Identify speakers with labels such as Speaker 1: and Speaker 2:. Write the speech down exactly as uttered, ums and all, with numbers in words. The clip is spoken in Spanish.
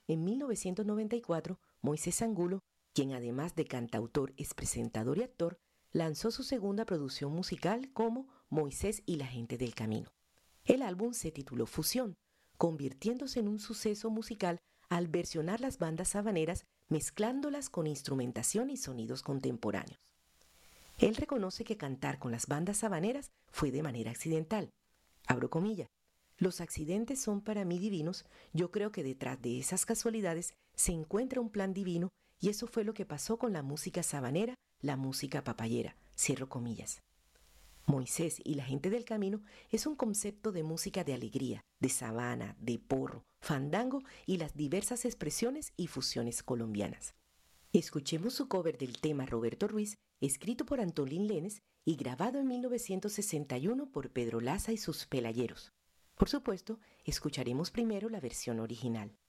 Speaker 1: en mil novecientos noventa y cuatro, Moisés Angulo, quien además de cantautor es presentador y actor, lanzó su segunda producción musical como Moisés y la gente del camino. El álbum se tituló Fusión, convirtiéndose en un suceso musical al versionar las bandas habaneras mezclándolas con instrumentación y sonidos contemporáneos. Él reconoce que cantar con las bandas habaneras fue de manera accidental. Abro comillas. Los accidentes son para mí divinos. Yo creo que detrás de esas casualidades se encuentra un plan divino y eso fue lo que pasó con la música sabanera, la música papayera. Cierro comillas. Moisés y la gente del camino es un concepto de música de alegría, de sabana, de porro, fandango y las diversas expresiones y fusiones colombianas. Escuchemos su cover del tema Roberto Ruiz, escrito por Antolín Lenes y grabado en mil novecientos sesenta y uno por Pedro Laza y sus Pelayeros. Por supuesto, escucharemos primero la versión original.